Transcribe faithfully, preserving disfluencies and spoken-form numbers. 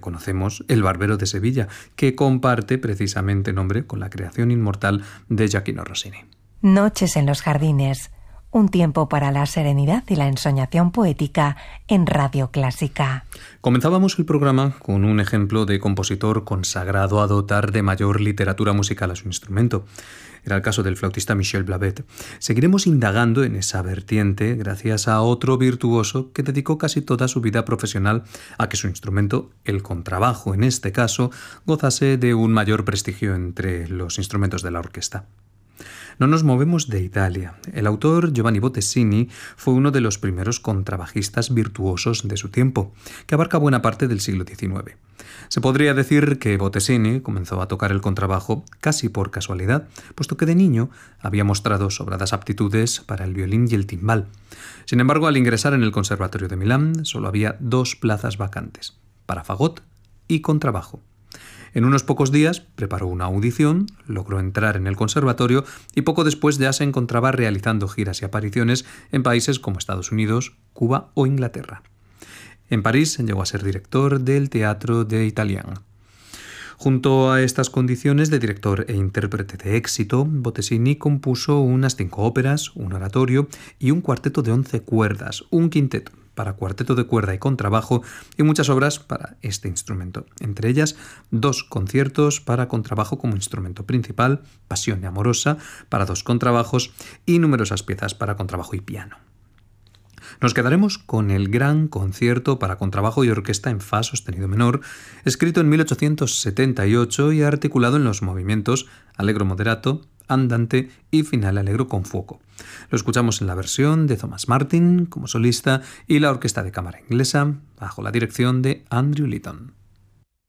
conocemos El barbero de Sevilla, que comparte precisamente nombre con la creación inmortal de Gioachino Rossini. Noches en los jardines, un tiempo para la serenidad y la ensoñación poética en Radio Clásica. Comenzábamos el programa con un ejemplo de compositor consagrado a dotar de mayor literatura musical a su instrumento. Era el caso del flautista Michel Blavet. Seguiremos indagando en esa vertiente gracias a otro virtuoso que dedicó casi toda su vida profesional a que su instrumento, el contrabajo en este caso, gozase de un mayor prestigio entre los instrumentos de la orquesta. No nos movemos de Italia. El autor Giovanni Bottesini fue uno de los primeros contrabajistas virtuosos de su tiempo, que abarca buena parte del siglo diecinueve. Se podría decir que Bottesini comenzó a tocar el contrabajo casi por casualidad, puesto que de niño había mostrado sobradas aptitudes para el violín y el timbal. Sin embargo, al ingresar en el Conservatorio de Milán, solo había dos plazas vacantes, para fagot y contrabajo. En unos pocos días preparó una audición, logró entrar en el conservatorio y poco después ya se encontraba realizando giras y apariciones en países como Estados Unidos, Cuba o Inglaterra. En París llegó a ser director del Teatro des Italiens. Junto a estas condiciones de director e intérprete de éxito, Bottesini compuso unas cinco óperas, un oratorio y un cuarteto de once cuerdas, un quinteto para cuarteto de cuerda y contrabajo y muchas obras para este instrumento, entre ellas dos conciertos para contrabajo como instrumento principal, Pasione amorosa para dos contrabajos y numerosas piezas para contrabajo y piano. Nos quedaremos con el gran concierto para contrabajo y orquesta en fa sostenido menor, escrito en mil ochocientos setenta y ocho y articulado en los movimientos allegro moderato, andante y final allegro con fuoco. Lo escuchamos en la versión de Thomas Martin como solista y la orquesta de cámara inglesa bajo la dirección de Andrew Litton.